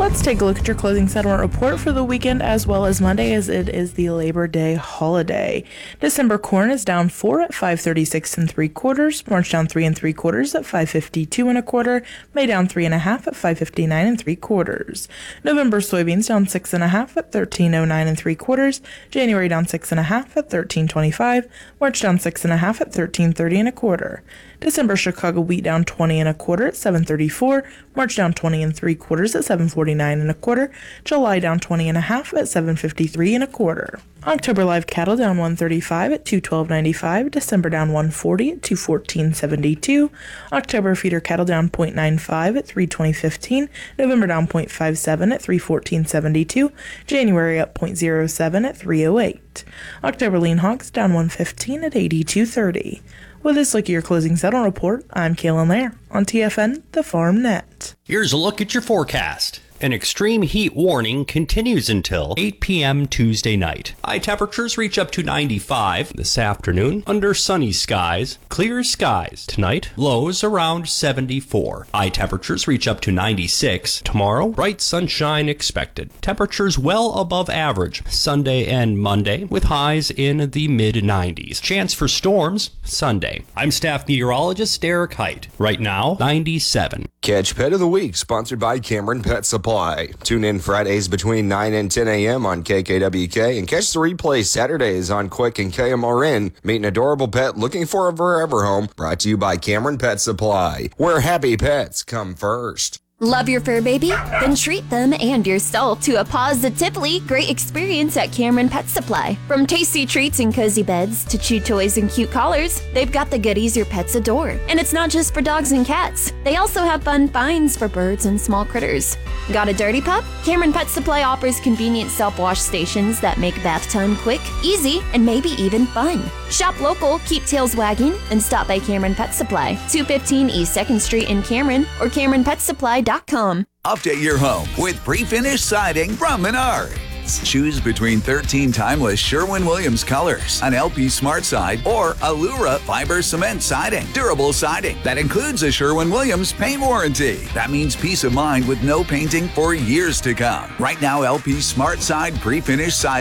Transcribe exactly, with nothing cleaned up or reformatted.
Let's take a look at your closing settlement report for the weekend as well as Monday, as it is the Labor Day holiday. December corn is down four at five thirty-six and three quarters. March down three and three quarters at five fifty-two and a quarter. May down three and a half at five fifty-nine and three quarters. November soybeans down six and a half at thirteen oh nine and three quarters. January down six and a half at thirteen twenty-five. March down six and a half at thirteen thirty and a quarter. December Chicago wheat down twenty and a quarter at seven thirty-four. March down twenty and three quarters at seven forty-nine and a quarter. July down twenty and a half at seven fifty-three and a quarter. October live cattle down one thirty-five at two twelve ninety-five. December down one forty at two fourteen seventy-two. October feeder cattle down zero point nine five at three twenty fifteen. November down zero point five seven at three fourteen seventy-two. January up zero point zero seven at three oh eight. October lean hogs down one fifteen at eighty-two thirty. With this look at your closing settlement report, I'm Kaylin Lair on T F N, the Farm Net. Here's a look at your forecast. An extreme heat warning continues until eight p.m. Tuesday night. High temperatures reach up to ninety-five this afternoon under sunny skies. Clear skies tonight. Lows around seventy-four. High temperatures reach up to ninety-six. Tomorrow, bright sunshine expected. Temperatures well above average Sunday and Monday with highs in the mid nineties. Chance for storms Sunday. I'm staff meteorologist Derek Height. Right now, ninety-seven. Catch Pet of the Week, sponsored by Cameron Pet Supply. Tune in Fridays between nine and ten a.m. on K K W K and catch the replay Saturdays on Quick and K M R N. Meet an adorable pet looking for a forever home. Brought to you by Cameron Pet Supply, where happy pets come first. Love your fur baby? Then treat them and yourself to a positively great experience at Cameron Pet Supply. From tasty treats and cozy beds to chew toys and cute collars, they've got the goodies your pets adore. And it's not just for dogs and cats. They also have fun finds for birds and small critters. Got a dirty pup? Cameron Pet Supply offers convenient self-wash stations that make bath time quick, easy, and maybe even fun. Shop local, keep tails wagging, and stop by Cameron Pet Supply, two fifteen East second Street in Cameron, or Cameron Pet Supply dot com. Update your home with pre-finished siding from Menards. Choose between thirteen timeless Sherwin-Williams colors, an L P Smart Side, or Allura fiber cement siding. Durable siding that includes a Sherwin-Williams paint warranty. That means peace of mind with no painting for years to come. Right now, L P Smart Side pre-finished siding